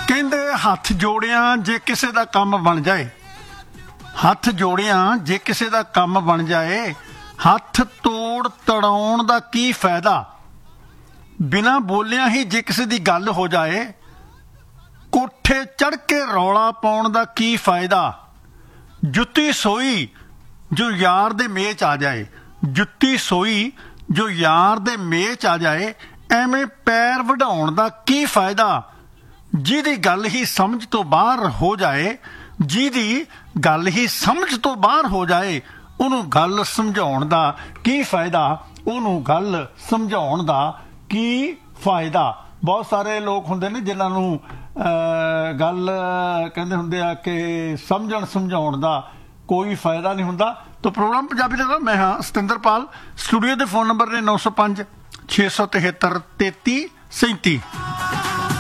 ਕਹਿੰਦੇ ਹੱਥ ਜੋੜਿਆਂ ਜੇ ਕਿਸੇ ਦਾ ਕੰਮ ਬਣ ਜਾਏ, ਹੱਥ ਜੋੜਿਆਂ ਜੇ ਕਿਸੇ ਦਾ ਕੰਮ ਬਣ ਜਾਏ, ਹੱਥ ਤੋੜ ਤੜਾਉਣ ਦਾ ਕੀ ਫਾਇਦਾ। ਬਿਨਾਂ ਬੋਲਿਆਂ ਹੀ ਜੇ ਕਿਸੇ ਦੀ ਗੱਲ ਹੋ ਜਾਏ, ਕੋਠੇ ਚੜ੍ਹ ਕੇ ਰੌਲਾ ਪਾਉਣ ਦਾ ਕੀ ਫਾਇਦਾ। ਜੁੱਤੀ ਸੋਈ ਜੋ ਯਾਰ ਦੇ ਮੇਚ ਆ ਜਾਏ, ਜੁੱਤੀ ਸੋਈ ਜੋ ਯਾਰ ਦੇ ਮੇਚ ਆ ਜਾਏ, ਐਵੇਂ ਪੈਰ ਵਢਾਉਣ ਦਾ ਕੀ ਫਾਇਦਾ। ਜਿਹਦੀ ਗੱਲ ਹੀ ਸਮਝ ਤੋਂ ਬਾਹਰ ਹੋ ਜਾਏ, ਜਿਹਦੀ ਗੱਲ ਹੀ ਸਮਝ ਤੋਂ ਬਾਹਰ ਹੋ ਜਾਏ, ਉਹਨੂੰ ਗੱਲ ਸਮਝਾਉਣ ਦਾ ਕੀ ਫਾਇਦਾ, ਉਹਨੂੰ ਗੱਲ ਸਮਝਾਉਣ ਦਾ ਕੀ ਫਾਇਦਾ। ਬਹੁਤ ਸਾਰੇ ਲੋਕ ਹੁੰਦੇ ਨੇ ਜਿਨ੍ਹਾਂ ਨੂੰ ਗੱਲ ਕਹਿੰਦੇ ਹੁੰਦੇ ਆ ਕਿ ਸਮਝਣ ਸਮਝਾਉਣ ਦਾ ਕੋਈ ਫਾਇਦਾ ਨਹੀਂ ਹੁੰਦਾ। ਤਾਂ ਪ੍ਰੋਗਰਾਮ ਪੰਜਾਬੀ ਦਾ ਮੈਂ ਹਾਂ ਸਤਿੰਦਰਪਾਲ। ਸਟੂਡੀਓ ਦੇ ਫੋਨ ਨੰਬਰ ਨੇ 905 673 3337।